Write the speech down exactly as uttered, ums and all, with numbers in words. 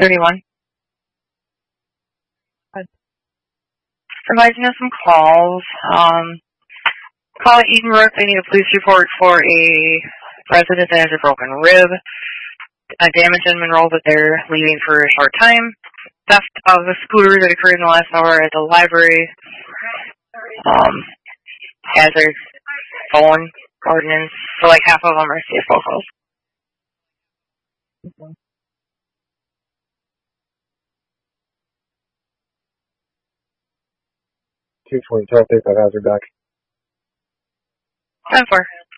thirty-one. Providing us some calls. Um, call at Edenbrook. They need a police report for a resident that has a broken rib. A damage in Monroe, but they're leaving for a short time. Theft of a scooter that occurred in the last hour at the library. Um, hazard, phone, ordinance. So like half of them are C F O calls. Mm-hmm. two twenty, try to take that hazard back. ten four.